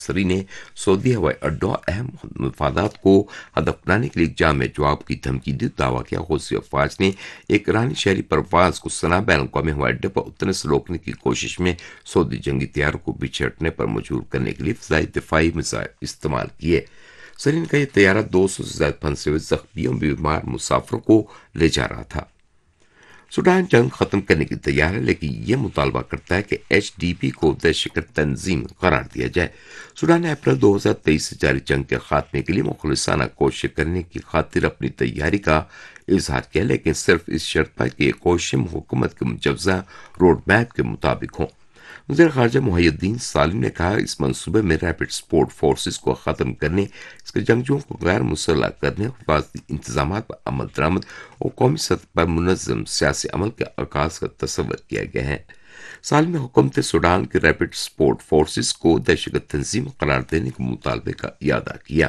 سری نے سعودی ہوائی اڈوں اہم مفادات کو ہدف بنانے کے لیے جامع جواب کی دھمکی دی. دعویٰ کیا حوثی افواج نے ایک ایرانی شہری پرواز کو صنعا بین الاقوامی ہوائی اڈے پر اترنے سے روکنے کی کوشش میں سعودی جنگی طیاروں کو پیچھے ہٹنے پر مجبور کرنے کے لیے فضائی دفاعی میزائل استعمال کیے. سری نے کہا یہ طیارہ 200 سے زائد پھنسے ہوئے زخمیوں بیمار مسافروں کو لے جا رہا تھا. سوڈان جنگ ختم کرنے کی تیار ہے لیکن یہ مطالبہ کرتا ہے کہ ایچ ڈی پی کو دہشتگرد تنظیم قرار دیا جائے. سوڈان نے اپریل 2023 سے جاری جنگ کے خاتمے کے لیے مخلصانہ کوششیں کرنے کی خاطر اپنی تیاری کا اظہار کیا لیکن صرف اس شرط پر کہ یہ کوششیں حکومت کے مجوزہ روڈ میپ کے مطابق ہوں. وزیر خارجہ محی الدین سالم نے کہا اس منصوبے میں ریپڈ سپورٹ فورسز کو ختم کرنے، اس کے جنگجوؤں کو غیر مسلح کرنے، حفاظتی انتظامات پر عمل درآمد اور قومی سطح پر منظم سیاسی عمل کے آغاز کا تصور کیا گیا ہے. سالم نے حکومت سوڈان کے ریپڈ سپورٹ فورسز کو دہشتگرد تنظیم قرار دینے کے مطالبے کا اعادہ کیا.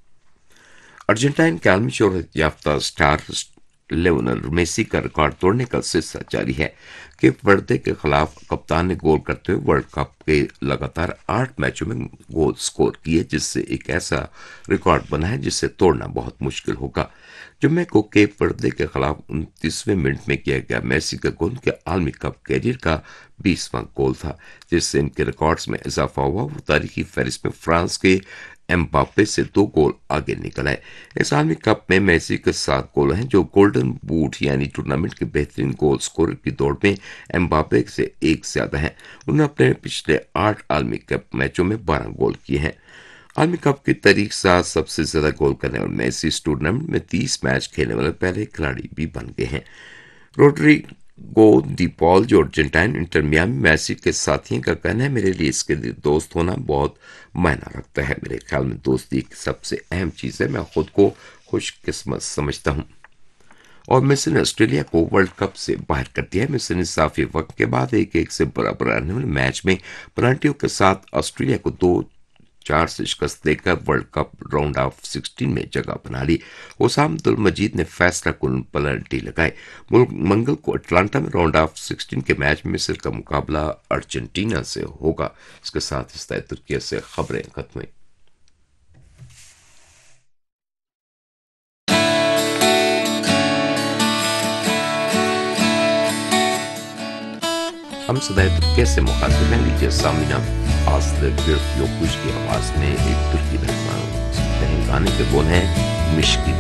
ارجنٹائن کے عالمی شہرت یافتہ اسٹار لیونل میسی کا ریکارڈ توڑنے کا سلسلہ جاری ہے. کیپ وردے کے خلاف کپتان نے گول کرتے ہوئے ورلڈ کپ کے لگاتار 8 میچوں میں گول سکور کیے جس سے ایک ایسا ریکارڈ بنا ہے جسے توڑنا بہت مشکل ہوگا. جمعے کو کیپ وردے کے خلاف 29ویں منٹ میں کیا گیا میسی کا گول کے عالمی کپ کیریئر کا 20واں گول تھا جس سے ان کے ریکارڈز میں اضافہ ہوا. وہ تاریخی فہرست میں فرانس کے ایمباپے سے 2 گول آگے نکل آئے. اس عالمی کپ میں میسی کے 7 گول ہیں جو گولڈن بوٹ یعنی ٹورنامنٹ کے بہترین گول سکورر کی دوڑ میں ایمباپے سے ایک زیادہ ہیں. انہوں نے اپنے پچھلے 8 عالمی کپ میچوں میں 12 گول کیے ہیں. عالمی کپ کی تاریخ سب سے زیادہ گول کرنے والے میسی اس ٹورنامنٹ میں 30 میچ کھیلنے والے پہلے کھلاڑی بھی بن گئے ہیں. روڈریگو دی پال جو ارجنٹائن انٹر میامی میسی کے ساتھیوں کا کہنا ہے میرے لیے اس کے دوست ہونا بہت معنی رکھتا ہے. میرے خیال میں دوستی ایک سب سے اہم چیز ہے. میں خود کو خوش قسمت سمجھتا ہوں. اور مصر نے آسٹریلیا کو ورلڈ کپ سے باہر کر دیا ہے. مصر نے اضافی وقت کے بعد 1-1 سے برابر رہنے والے میچ میں پنالٹیوں کے ساتھ آسٹریلیا کو 2-4 سے شکست دے کر ورلڈ کپ راؤنڈ آف 16 میں جگہ بنا لی. حسام عبدالمجید نے فیصلہ کن پنالٹی لگائے. منگل کو اٹلانٹا میں راؤنڈ آف 16 کے میچ میں مصر کا مقابلہ ارجنٹینا سے ہوگا. اس کے ساتھ اس ترکیہ سے خبریں ختم ہوئی. ہم صدائے ترکیہ سے مخاطب ہیں. لیجیے سامعین آسل گرف یوکوش کی آواز میں ایک ترکی گانے کے بول ہیں مشکی.